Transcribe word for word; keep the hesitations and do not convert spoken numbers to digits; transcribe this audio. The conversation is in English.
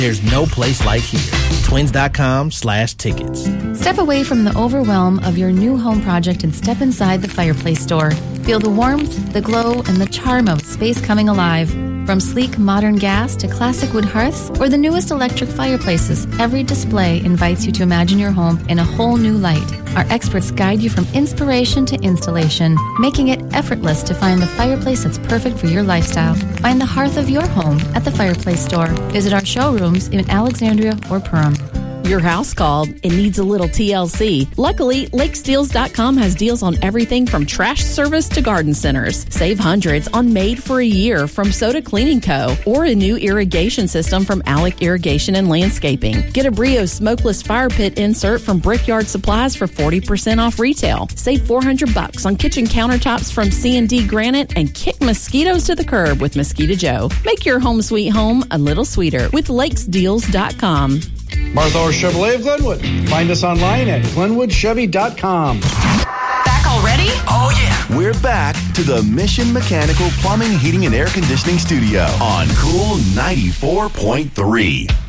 There's no place like here. Twins.com slash tickets. Step away from the overwhelm of your new home project and step inside the Fireplace Store. Feel the warmth, the glow, and the charm of space coming alive. From sleek modern gas to classic wood hearths or the newest electric fireplaces, every display invites you to imagine your home in a whole new light. Our experts guide you from inspiration to installation, making it effortless to find the fireplace that's perfect for your lifestyle. Find the hearth of your home at the Fireplace Store. Visit our showrooms in Alexandria or Perham. Your house called. It needs a little T L C. Luckily, Lake Steels dot com has deals on everything from trash service to garden centers. Save hundreds on Made for a Year from Soda Cleaning Co. or a new irrigation system from Alec Irrigation and Landscaping. Get a Brio smokeless fire pit insert from Brickyard Supplies for forty percent off retail. Save four hundred bucks on kitchen countertops from C and D Granite and kick mosquitoes to the curb with Mosquito Joe. Make your home sweet home a little sweeter with Lakes Deals dot com. Martha Orr Chevrolet of Glenwood. Find us online at Glenwood Chevy dot com. Back already? Oh, yeah. We're back to the Mission Mechanical Plumbing, Heating, and Air Conditioning Studio on Cool ninety-four point three.